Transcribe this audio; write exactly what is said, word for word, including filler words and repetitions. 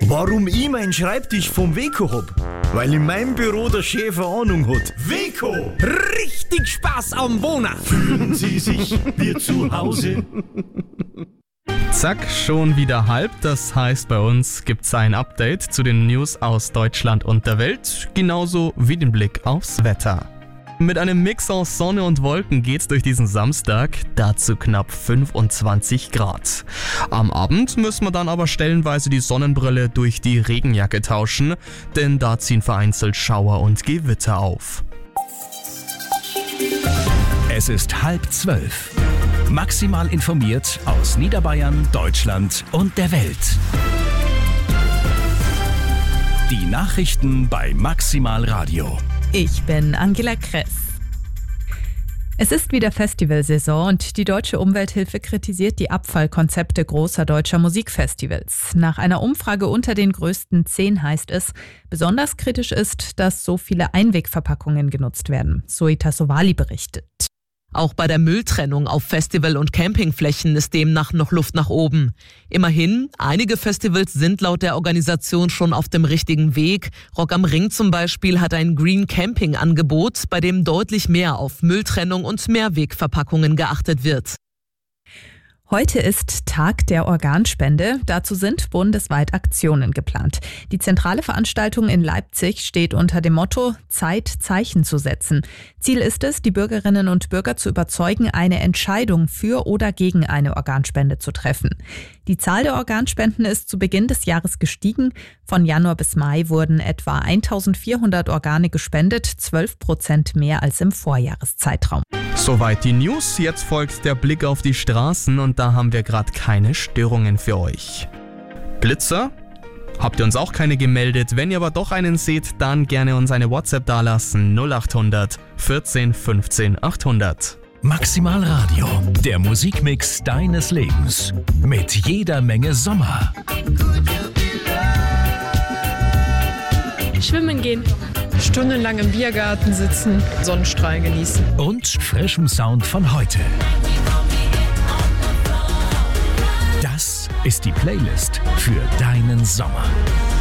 Warum ich meinen Schreibtisch vom Weco hab? Weil in meinem Büro der Chef eine Ahnung hat. Weco! Richtig Spaß am Wohnen! Fühlen Sie sich wie zu Hause? Zack, schon wieder halb. Das heißt, bei uns gibt's ein Update zu den News aus Deutschland und der Welt, genauso wie den Blick aufs Wetter. Mit einem Mix aus Sonne und Wolken geht's durch diesen Samstag, dazu knapp fünfundzwanzig Grad. Am Abend müssen wir dann aber stellenweise die Sonnenbrille durch die Regenjacke tauschen, denn da ziehen vereinzelt Schauer und Gewitter auf. Es ist halb zwölf. Maximal informiert aus Niederbayern, Deutschland und der Welt. Die Nachrichten bei Maximal Radio. Ich bin Angela Kress. Es ist wieder Festivalsaison und die Deutsche Umwelthilfe kritisiert die Abfallkonzepte großer deutscher Musikfestivals. Nach einer Umfrage unter den größten zehn heißt es, besonders kritisch ist, dass so viele Einwegverpackungen genutzt werden. Soita Sowali berichtet. Auch bei der Mülltrennung auf Festival- und Campingflächen ist demnach noch Luft nach oben. Immerhin, einige Festivals sind laut der Organisation schon auf dem richtigen Weg. Rock am Ring zum Beispiel hat ein Green Camping Angebot, bei dem deutlich mehr auf Mülltrennung und Mehrwegverpackungen geachtet wird. Heute ist Tag der Organspende. Dazu sind bundesweit Aktionen geplant. Die zentrale Veranstaltung in Leipzig steht unter dem Motto Zeit, Zeichen zu setzen. Ziel ist es, die Bürgerinnen und Bürger zu überzeugen, eine Entscheidung für oder gegen eine Organspende zu treffen. Die Zahl der Organspenden ist zu Beginn des Jahres gestiegen. Von Januar bis Mai wurden etwa eintausendvierhundert Organe gespendet, zwölf Prozent mehr als im Vorjahreszeitraum. Soweit die News, jetzt folgt der Blick auf die Straßen und da haben wir gerade keine Störungen für euch. Blitzer? Habt ihr uns auch keine gemeldet? Wenn ihr aber doch einen seht, dann gerne uns eine WhatsApp dalassen. null acht hundert vierzehn fünfzehn achthundert. Maximal Radio, der Musikmix deines Lebens. Mit jeder Menge Sommer. Schwimmen gehen. Stundenlang im Biergarten sitzen, Sonnenstrahlen genießen. Und frischem Sound von heute. Das ist die Playlist für deinen Sommer.